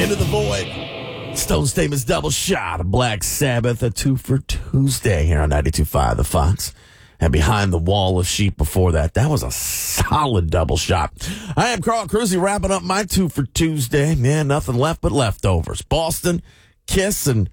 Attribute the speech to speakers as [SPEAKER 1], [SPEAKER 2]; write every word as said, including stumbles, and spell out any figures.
[SPEAKER 1] Into the Void. Stone Statement's double shot of Black Sabbath, a two for Tuesday here on ninety-two point five The Fox. And Behind the Wall of Sheep before that. That was a solid double shot. I am Carl Cruzy wrapping up my two for Tuesday. Man, nothing left but leftovers. Boston, Kiss, and